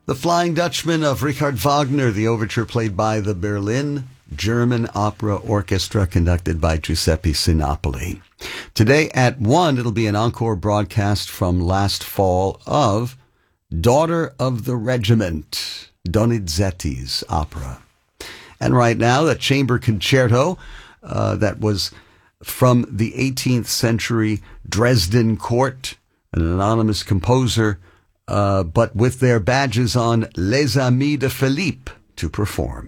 The Flying Dutchman of Richard Wagner, the overture played by the Berlin German Opera Orchestra, conducted by Giuseppe Sinopoli. Today at 1, it'll be an encore broadcast from last fall of Daughter of the Regiment, Donizetti's opera. And right now, the chamber concerto that was from the 18th century Dresden court, an anonymous composer, but with their badges on, Les Amis de Philippe, to perform.